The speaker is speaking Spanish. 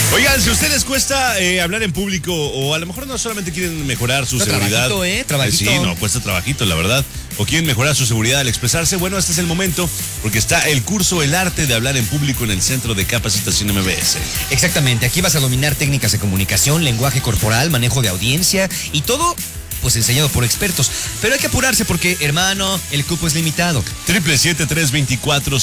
Oigan, si a ustedes les cuesta hablar en público o a lo mejor no solamente quieren mejorar su seguridad. Trabajito, trabajito. Sí, no, cuesta trabajito, la verdad. O quieren mejorar su seguridad al expresarse. Bueno, este es el momento porque está el curso El Arte de Hablar en Público en el Centro de Capacitación MBS. Exactamente, aquí vas a dominar técnicas de comunicación, lenguaje corporal, manejo de audiencia y todo pues enseñado por expertos. Pero hay que apurarse porque, hermano, el cupo es limitado. 777-324